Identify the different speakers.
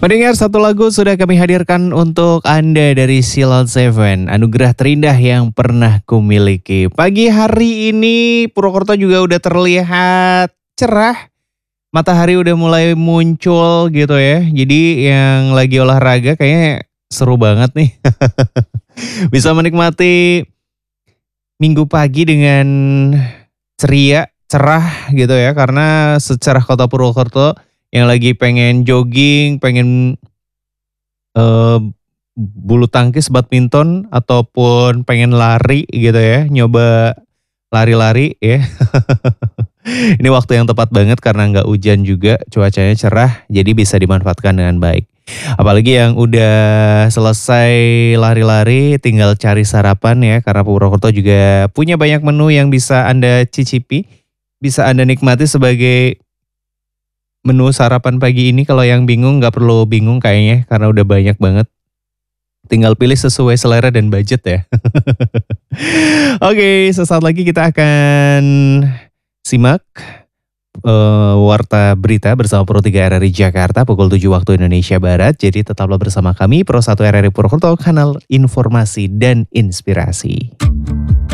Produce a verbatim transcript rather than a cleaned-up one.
Speaker 1: Pendengar, satu lagu sudah kami hadirkan untuk Anda dari Silon Seven, anugerah terindah yang pernah kumiliki. Pagi hari ini Purwokerto juga udah terlihat cerah, matahari udah mulai muncul gitu ya. Jadi yang lagi olahraga kayaknya seru banget nih. Bisa menikmati minggu pagi dengan ceria, cerah gitu ya. Karena secara kota Purwokerto yang lagi pengen jogging, pengen eh, bulu tangkis, badminton, ataupun pengen lari gitu ya, nyoba lari-lari ya. Ini waktu yang tepat banget karena nggak hujan juga, cuacanya cerah, jadi bisa dimanfaatkan dengan baik. Apalagi yang udah selesai lari-lari, tinggal cari sarapan ya, karena Purwokerto juga punya banyak menu yang bisa Anda cicipi, bisa Anda nikmati sebagai menu sarapan pagi ini. Kalau yang bingung nggak perlu bingung kayaknya karena udah banyak banget. Tinggal pilih sesuai selera dan budget ya. Oke, sesaat lagi kita akan simak eh, warta berita bersama Pro tiga R R I Jakarta pukul tujuh waktu Indonesia Barat. Jadi tetaplah bersama kami Pro satu R R I Purwokerto, kanal informasi dan inspirasi.